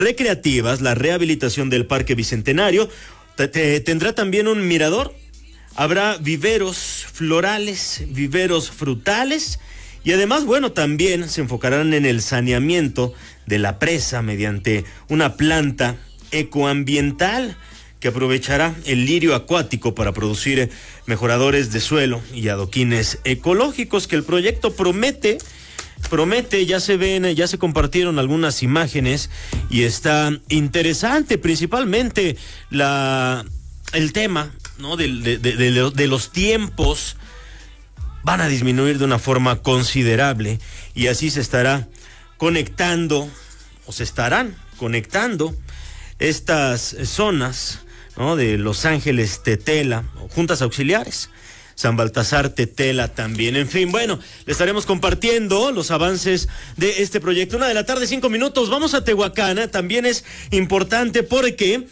recreativas, la rehabilitación del Parque Bicentenario, tendrá también un mirador, habrá viveros florales, viveros frutales y además, bueno, también se enfocarán en el saneamiento de la presa mediante una planta ecoambiental que aprovechará el lirio acuático para producir mejoradores de suelo y adoquines ecológicos que el proyecto promete, ya se compartieron algunas imágenes y está interesante, principalmente el tema, ¿no? de los tiempos van a disminuir de una forma considerable y así se estarán conectando estas zonas, ¿no? De Los Ángeles, Tetela, juntas auxiliares, San Baltasar, Tetela también. En fin, bueno, le estaremos compartiendo los avances de este proyecto. 1:05 p.m. Vamos a Tehuacán. También es importante porque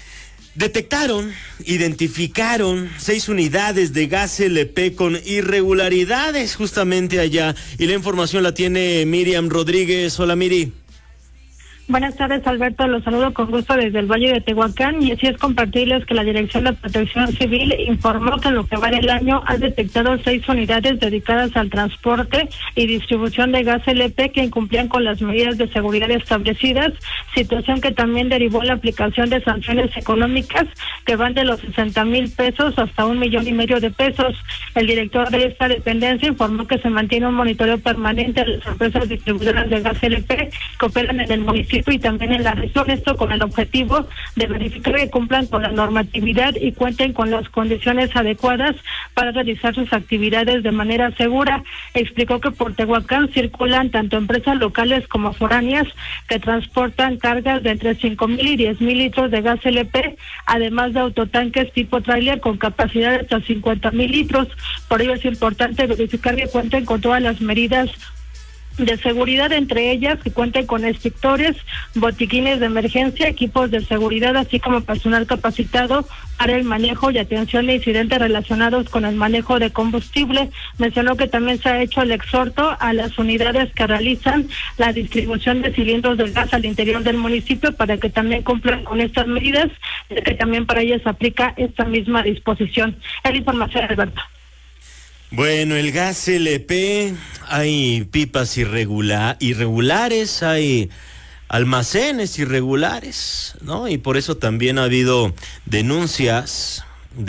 identificaron 6 unidades de gas LP con irregularidades justamente allá. Y la información la tiene Miriam Rodríguez. Hola, Miri. Buenas tardes, Alberto. Los saludo con gusto desde el Valle de Tehuacán y así es compartirles que la Dirección de Protección Civil informó que en lo que va del año ha detectado 6 unidades dedicadas al transporte y distribución de gas LP que incumplían con las medidas de seguridad establecidas, situación que también derivó la aplicación de sanciones económicas que van de los 60,000 pesos hasta 1,5 millones de pesos. El director de esta dependencia informó que se mantiene un monitoreo permanente de las empresas distribuidoras de gas LP que operan en el municipio y también en la región, esto con el objetivo de verificar que cumplan con la normatividad y cuenten con las condiciones adecuadas para realizar sus actividades de manera segura. Explicó que por Tehuacán circulan tanto empresas locales como foráneas que transportan cargas de entre 5,000 y 10,000 litros de gas LP, además de autotanques tipo tráiler con capacidad de hasta 50,000 litros. Por ello es importante verificar que cuenten con todas las medidas de seguridad, entre ellas que cuenten con extintores, botiquines de emergencia, equipos de seguridad, así como personal capacitado para el manejo y atención de incidentes relacionados con el manejo de combustible. Mencionó que también se ha hecho el exhorto a las unidades que realizan la distribución de cilindros de gas al interior del municipio para que también cumplan con estas medidas, que también para ellas aplica esta misma disposición. Es la información, Alberto. Bueno, el gas LP, hay pipas irregulares, hay almacenes irregulares, ¿no? Y por eso también ha habido denuncias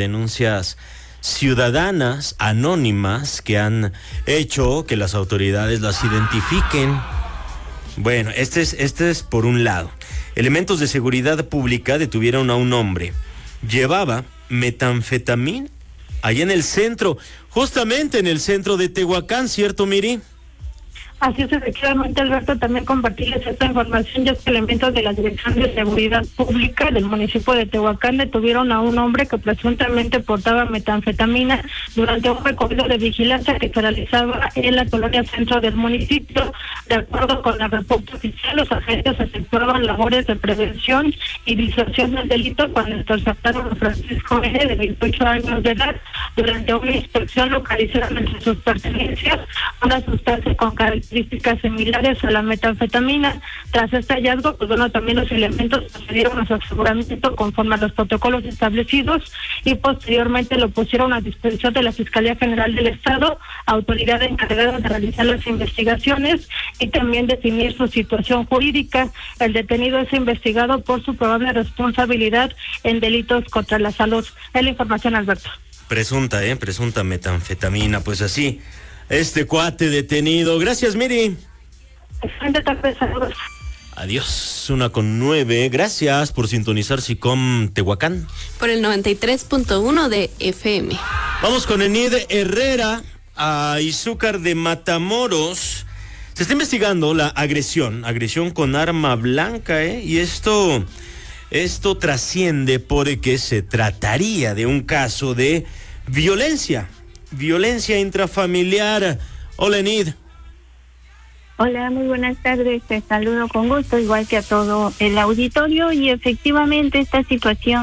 ciudadanas anónimas que han hecho que las autoridades las identifiquen. Bueno, este es por un lado. Elementos de seguridad pública detuvieron a un hombre. Llevaba metanfetamina allá en el centro, justamente en el centro de Tehuacán, ¿cierto, Miri? Así es, efectivamente, Alberto, también compartirles esta información, ya que elementos de la Dirección de Seguridad Pública del municipio de Tehuacán detuvieron a un hombre que presuntamente portaba metanfetamina durante un recorrido de vigilancia que se realizaba en la colonia centro del municipio. De acuerdo con la reporte oficial, los agentes efectuaban labores de prevención y disuasión del delito cuando interceptaron a Francisco N., de 28 años de edad. Durante una inspección localizaron entre sus pertenencias una sustancia con características similares a la metanfetamina. Tras este hallazgo, pues bueno, también los elementos procedieron a su aseguramiento conforme a los protocolos establecidos y posteriormente lo pusieron a disposición de la Fiscalía General del Estado, autoridad encargada de realizar las investigaciones y también definir su situación jurídica. El detenido es investigado por su probable responsabilidad en delitos contra la salud. Es la información, Alberto. Presunta metanfetamina, pues así. Este cuate detenido. Gracias, Miri. Excelente tarde, saludos. Adiós, 1:09. Gracias por sintonizar SICOM Tehuacán. Por el 93.1 de FM. Vamos con Enid Herrera a Izúcar de Matamoros. Se está investigando la agresión con arma blanca, y esto trasciende porque se trataría de un caso de violencia intrafamiliar. Hola, Enid. Hola, muy buenas tardes, te saludo con gusto, igual que a todo el auditorio, y efectivamente esta situación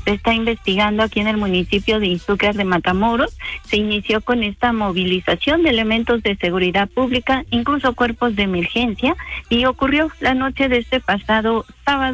se está investigando aquí en el municipio de Izúcar de Matamoros. Se inició con esta movilización de elementos de seguridad pública, incluso cuerpos de emergencia, y ocurrió la noche de este pasado sábado.